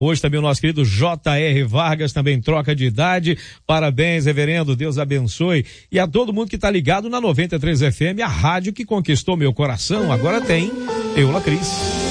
Hoje também o nosso querido J.R. Vargas também troca de idade. Parabéns, reverendo, Deus abençoe. E a todo mundo que tá ligado na 93 FM, a rádio que conquistou meu coração. Agora tem Eula Cris.